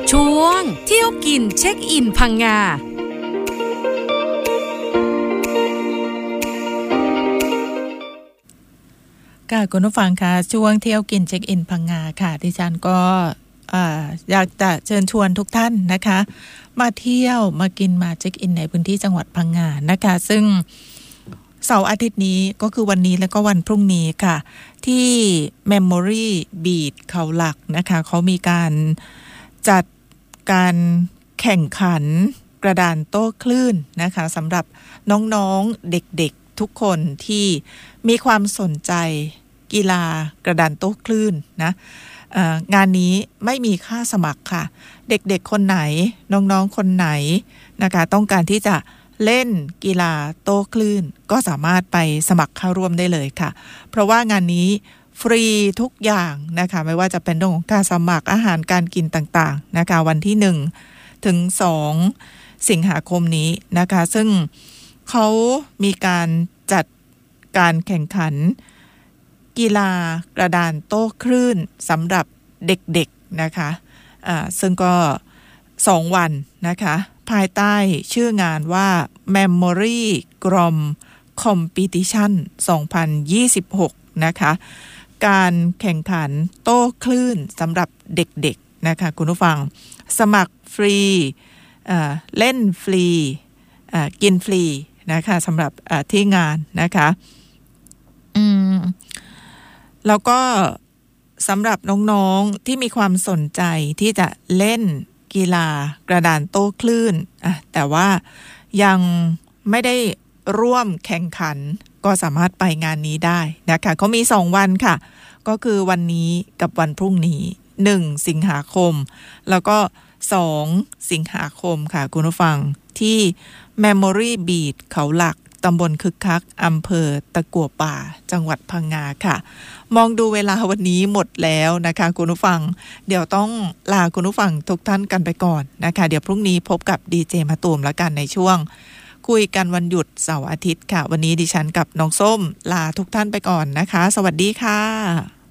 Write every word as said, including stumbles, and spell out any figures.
ช่วงเที่ยวกินเช็คอินพังงาค่ะคุณผู้ฟังค่ะช่วงเที่ยวกินเช็คอินพังงาค่ะดิฉันก็อยากจะเชิญชวนทุกท่านนะคะมาเที่ยวมากินมาเช็คอินในพื้นที่จังหวัดพังงานะคะซึ่งเสาร์อาทิตย์นี้ก็คือวันนี้และก็วันพรุ่งนี้ค่ะที่ Memory Beach เขาหลักนะคะเขามีการจัดการแข่งขันกระดานโต้คลื่นนะคะสำหรับน้องๆเด็กๆทุกคนที่มีความสนใจกีฬากระดานโต้คลื่นนะงานนี้ไม่มีค่าสมัครค่ะเด็กๆคนไหนน้องๆคนไหนนะคะต้องการที่จะเล่นกีฬาโต้คลื่นก็สามารถไปสมัครเข้าร่วมได้เลยค่ะเพราะว่างานนี้ฟรีทุกอย่างนะคะไม่ว่าจะเป็นเรื่องของการสมัครอาหารการกินต่างๆนะคะวันที่หนึ่งถึงสองสิงหาคมนี้นะคะซึ่งเขามีการจัดการแข่งขันกีฬากระดานโต้คลื่นสำหรับเด็กๆนะคะอ่าซึ่งก็สองวันนะคะภายใต้ชื่องานว่า Memory Grom Competition สองพันยี่สิบหกนะคะการแข่งขันโต้คลื่นสำหรับเด็กๆนะคะคุณผู้ฟังสมัครฟรีเล่นฟรีกินฟรีนะคะสำหรับที่งานนะคะอืมแล้วก็สำหรับน้องๆที่มีความสนใจที่จะเล่นกีฬากระดานโต้คลื่นแต่ว่ายังไม่ได้ร่วมแข่งขันก็สามารถไปงานนี้ได้นะคะเขามีสองวันค่ะก็คือวันนี้กับวันพรุ่งนี้หนึ่งสิงหาคมแล้วก็สองสิงหาคมค่ะคุณผู้ฟังที่ Memory Beach เขาหลักตำบลคึกคักอำเภอตะกั่วป่าจังหวัดพังงาค่ะมองดูเวลาวันนี้หมดแล้วนะคะคุณผู้ฟังเดี๋ยวต้องลาคุณผู้ฟังทุกท่านกันไปก่อนนะคะเดี๋ยวพรุ่งนี้พบกับดีเจมะตูมแล้วกันในช่วงคุยกันวันหยุดเสาร์อาทิตย์ค่ะวันนี้ดิฉันกับน้องส้มลาทุกท่านไปก่อนนะคะสวัสดีค่ะ